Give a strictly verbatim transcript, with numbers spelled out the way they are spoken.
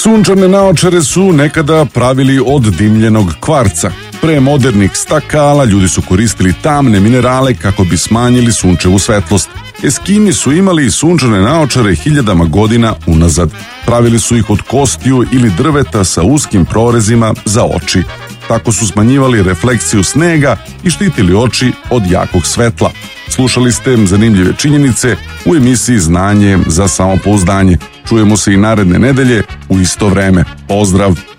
Sunčane naočare su nekada pravili od dimljenog kvarca. Pre modernih stakala ljudi su koristili tamne minerale kako bi smanjili sunčevu svetlost. Eskimi su imali sunčane naočare hiljadama godina unazad. Pravili su ih od kostiju ili drveta sa uskim prorezima za oči. Tako su smanjivali refleksiju snega i štitili oči od jakog svetla. Slušali ste zanimljive činjenice u emisiji Znanje za samopouzdanje. Čujemo se i naredne nedelje u isto vreme. Pozdrav!